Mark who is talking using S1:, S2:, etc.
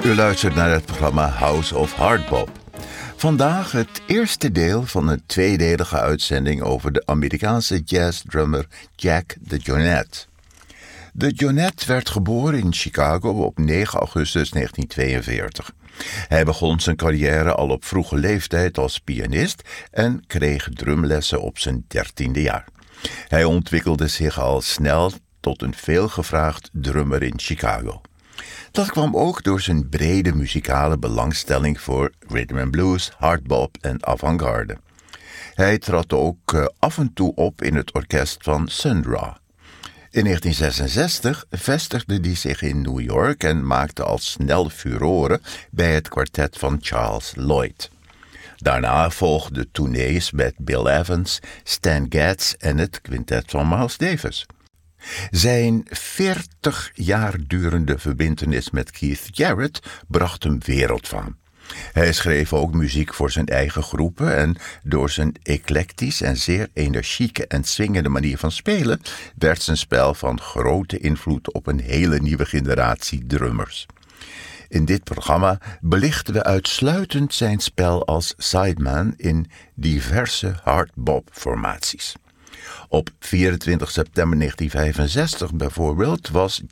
S1: U luistert naar het programma House of Hardbop. Vandaag het eerste deel van een tweedelige uitzending over de Amerikaanse jazzdrummer Jack DeJohnette. DeJohnette werd geboren in Chicago op 9 augustus 1942. Hij begon zijn carrière al op vroege leeftijd als pianist en kreeg drumlessen op zijn 13e jaar. Hij ontwikkelde zich al snel tot een veelgevraagd drummer in Chicago. Dat kwam ook door zijn brede muzikale belangstelling voor rhythm and blues, hardbop en avant-garde. Hij trad ook af en toe op in het orkest van Sun Ra. In 1966 vestigde hij zich in New York en maakte al snel furoren bij het kwartet van Charles Lloyd. Daarna volgden tournees met Bill Evans, Stan Getz en het quintet van Miles Davis. Zijn 40 jaar durende verbintenis met Keith Jarrett bracht hem wereldfaam. Hij schreef ook muziek voor zijn eigen groepen en door zijn eclectisch en zeer energieke en swingende manier van spelen werd zijn spel van grote invloed op een hele nieuwe generatie drummers. In dit programma belichten we uitsluitend zijn spel als sideman in diverse hardbop-formaties. Op 24 september 1965 bijvoorbeeld was